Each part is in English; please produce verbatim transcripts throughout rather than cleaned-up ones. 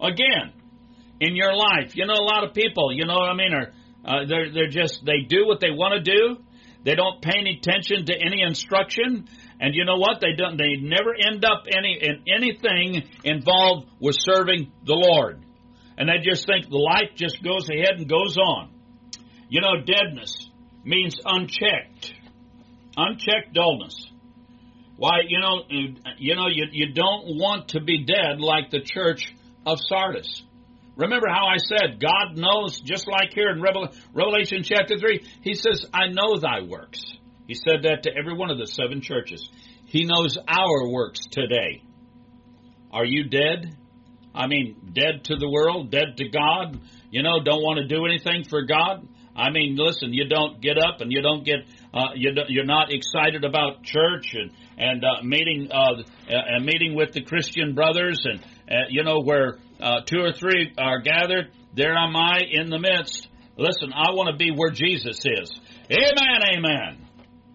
Again, in your life, you know, a lot of people, you know what I mean, are uh, they're they're just they do what they want to do. They don't pay any attention to any instruction, and you know what? They don't. They never end up any in anything involved with serving the Lord, and they just think the life just goes ahead and goes on. You know, deadness means unchecked, unchecked dullness. Why, you know, you know, you you don't want to be dead like the church of Sardis. Remember how I said God knows, just like here in Revelation chapter three, He says, I know thy works. He said that to every one of the seven churches. He knows our works today. Are you dead? I mean, dead to the world, dead to God? You know, don't want to do anything for God? I mean, listen, you don't get up and you don't get, uh, you don't, you're not excited about church and, and uh, meeting uh, uh, meeting with the Christian brothers and, uh, you know, where uh, two or three are gathered, there am I in the midst. Listen, I want to be where Jesus is. Amen, amen.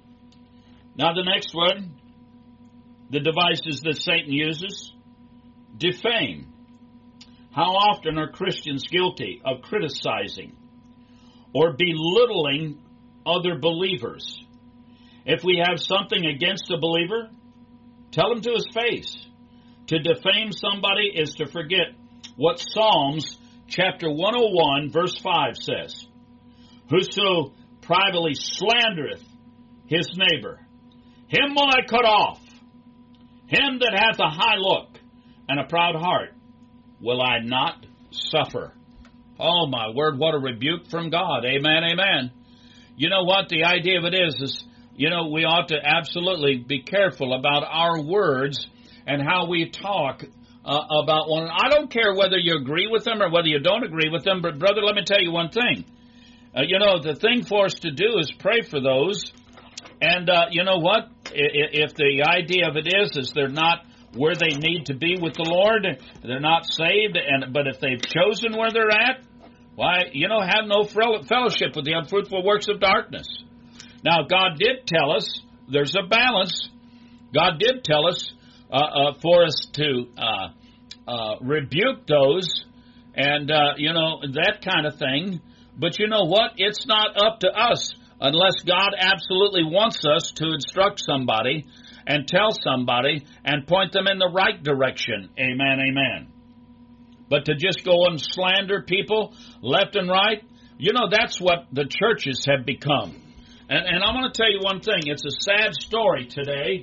Now the next one, the devices that Satan uses, defame. How often are Christians guilty of criticizing or belittling other believers? If we have something against a believer, tell him to his face. To defame somebody is to forget what Psalms chapter one oh one verse five says. Whoso privately slandereth his neighbor, him will I cut off. Him that hath a high look and a proud heart will I not suffer. Oh, my word, what a rebuke from God. Amen, amen. You know what? The idea of it is, is, you know, we ought to absolutely be careful about our words and how we talk uh, about one. I don't care whether you agree with them or whether you don't agree with them, but, brother, let me tell you one thing. Uh, you know, the thing for us to do is pray for those. And uh, you know what? If the idea of it is, is they're not where they need to be with the Lord, they're not saved, and but if they've chosen where they're at, why, you know, have no fellowship with the unfruitful works of darkness. Now, God did tell us there's a balance. God did tell us uh, uh, for us to uh, uh, rebuke those and, uh, you know, that kind of thing. But you know what? It's not up to us unless God absolutely wants us to instruct somebody and tell somebody and point them in the right direction. Amen, amen. But to just go and slander people left and right, you know, that's what the churches have become. And, and I'm going to tell you one thing. It's a sad story today.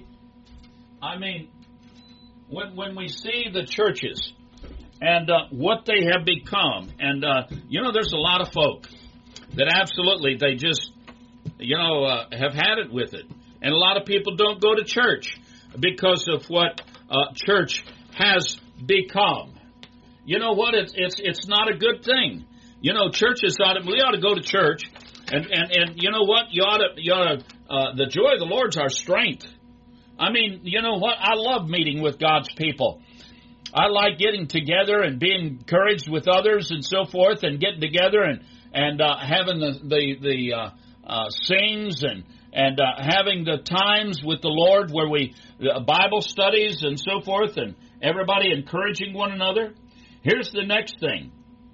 I mean, when when we see the churches and uh, what they have become, and, uh, you know, there's a lot of folk that absolutely, they just, you know, uh, have had it with it. And a lot of people don't go to church because of what uh, church has become. You know what? It's it's it's not a good thing. You know, churches ought to, we ought to go to church, and, and, and you know what? You ought to, you ought to uh, the joy of the Lord's our strength. I mean, you know what? I love meeting with God's people. I like getting together and being encouraged with others and so forth, and getting together and and uh, having the the the uh, uh, sings and and uh, having the times with the Lord where we uh, Bible studies and so forth, and everybody encouraging one another. Here's the next thing: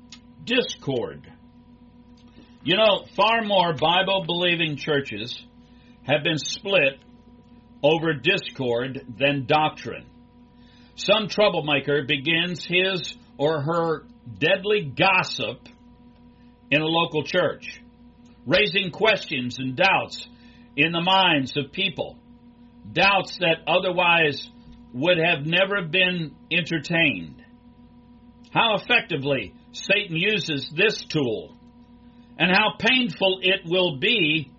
discord. You know, far more Bible-believing churches have been split over discord than doctrine. Some troublemaker begins his or her deadly gossip in a local church, raising questions and doubts in the minds of people, doubts that otherwise would have never been entertained. How effectively Satan uses this tool, and how painful it will be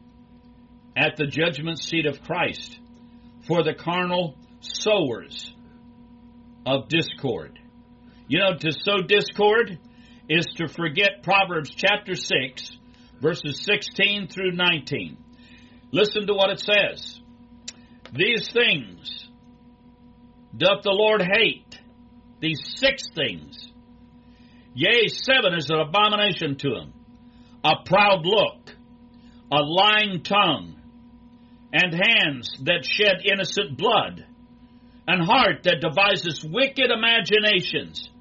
at the judgment seat of Christ for the carnal sowers of discord. You know, to sow discord is to forget Proverbs chapter six, verses sixteen through nineteen. Listen to what it says. These things doth the Lord hate, these six things. Yea, seven is an abomination to him: a proud look, a lying tongue, and hands that shed innocent blood, and heart that devises wicked imaginations,